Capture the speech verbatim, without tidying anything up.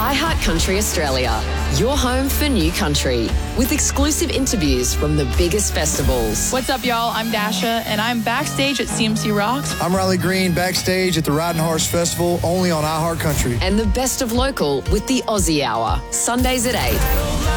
iHeartCountry Australia, your home for new country, with exclusive interviews from the biggest festivals. What's up, y'all? I'm Dasha, and I'm backstage at C M C Rocks. I'm Riley Green, backstage at the Riding Horse Festival, only on iHeartCountry. And the best of local with the Aussie Hour, Sundays at eight.